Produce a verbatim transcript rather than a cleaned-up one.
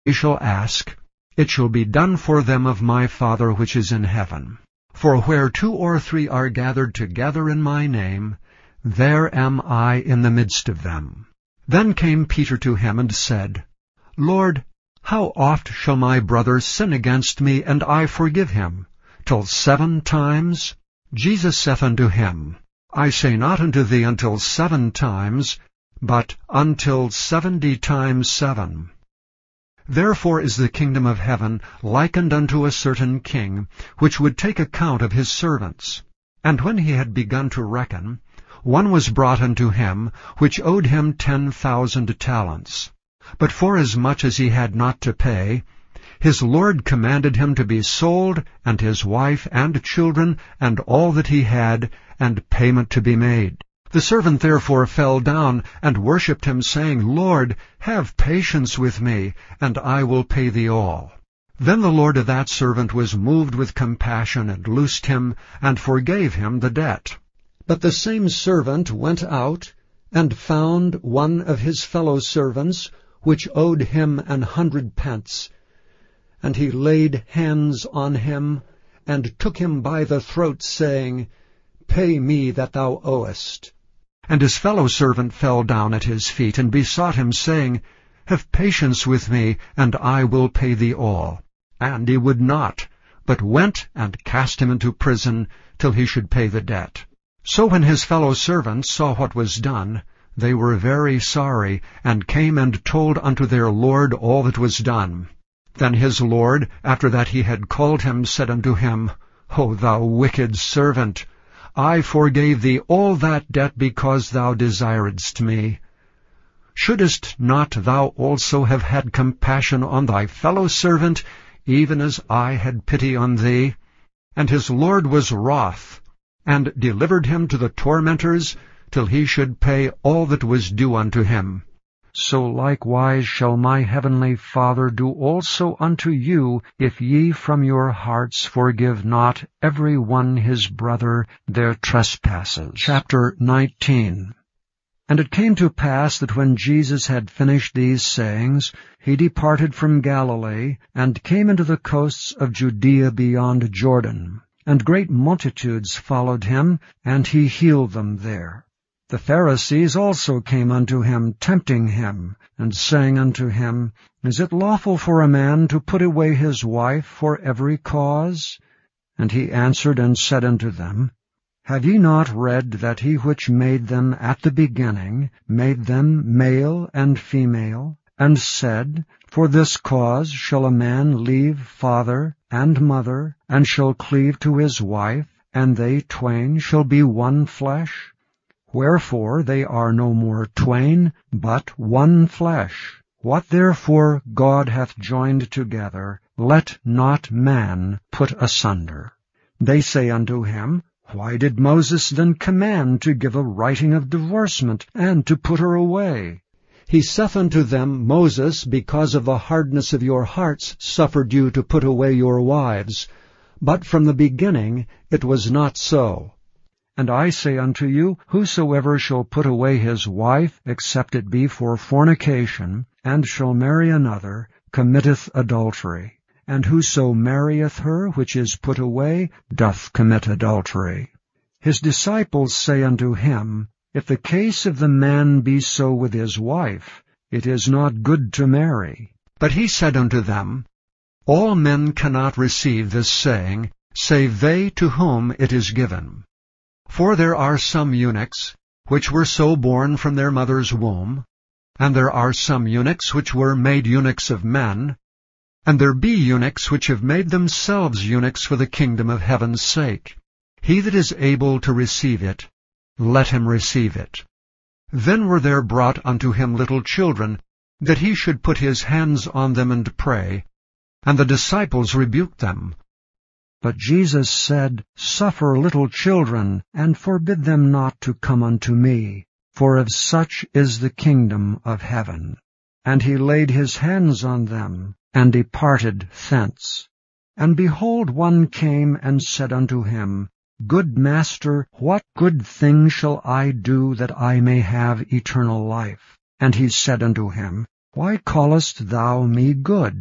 they shall ask, it shall be done for them of my Father which is in heaven. For where two or three are gathered together in my name, there am I in the midst of them. Then came Peter to him and said, Lord, how oft shall my brother sin against me, and I forgive him? Till seven times? Jesus saith unto him, I say not unto thee until seven times, but until seventy times seven. Therefore is the kingdom of heaven likened unto a certain king, which would take account of his servants. And when he had begun to reckon, one was brought unto him, which owed him ten thousand talents. But forasmuch as he had not to pay, his lord commanded him to be sold, and his wife and children, and all that he had, and payment to be made. The servant therefore fell down, and worshipped him, saying, Lord, have patience with me, and I will pay thee all. Then the lord of that servant was moved with compassion, and loosed him, and forgave him the debt. But the same servant went out, and found one of his fellow servants, which owed him an hundred pence. And he laid hands on him, and took him by the throat, saying, Pay me that thou owest. And his fellow servant fell down at his feet, and besought him, saying, Have patience with me, and I will pay thee all. And he would not, but went and cast him into prison, till he should pay the debt. So when his fellow servants saw what was done, they were very sorry, and came and told unto their lord all that was done. Then his lord, after that he had called him, said unto him, O thou wicked servant, I forgave thee all that debt because thou desiredst me. Shouldest not thou also have had compassion on thy fellow servant, even as I had pity on thee? And his lord was wroth, and delivered him to the tormentors, till he should pay all that was due unto him. So likewise shall my heavenly Father do also unto you, if ye from your hearts forgive not every one his brother their trespasses. Chapter nineteen. And it came to pass that when Jesus had finished these sayings, he departed from Galilee, and came into the coasts of Judea beyond Jordan. And great multitudes followed him, and he healed them there. The Pharisees also came unto him, tempting him, and saying unto him, Is it lawful for a man to put away his wife for every cause? And he answered and said unto them, Have ye not read that he which made them at the beginning made them male and female, and said, For this cause shall a man leave father and mother, and shall cleave to his wife, and they twain shall be one flesh? Wherefore they are no more twain, but one flesh. What therefore God hath joined together, let not man put asunder. They say unto him, Why did Moses then command to give a writing of divorcement, and to put her away? He saith unto them, Moses, because of the hardness of your hearts, suffered you to put away your wives. But from the beginning it was not so. And I say unto you, whosoever shall put away his wife, except it be for fornication, and shall marry another, committeth adultery. And whoso marrieth her which is put away, doth commit adultery. His disciples say unto him, If the case of the man be so with his wife, it is not good to marry. But he said unto them, All men cannot receive this saying, save they to whom it is given. For there are some eunuchs, which were so born from their mother's womb, and there are some eunuchs which were made eunuchs of men, and there be eunuchs which have made themselves eunuchs for the kingdom of heaven's sake. He that is able to receive it, let him receive it. Then were there brought unto him little children, that he should put his hands on them and pray, and the disciples rebuked them. But Jesus said, Suffer little children, and forbid them not to come unto me, for of such is the kingdom of heaven. And he laid his hands on them, and departed thence. And behold, one came and said unto him, Good Master, what good thing shall I do that I may have eternal life? And he said unto him, Why callest thou me good?